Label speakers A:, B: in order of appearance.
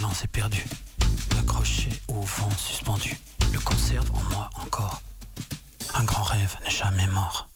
A: confiance est perdue. Accroché au vent suspendu, le conserve en moi encore. Un grand rêve n'est jamais mort.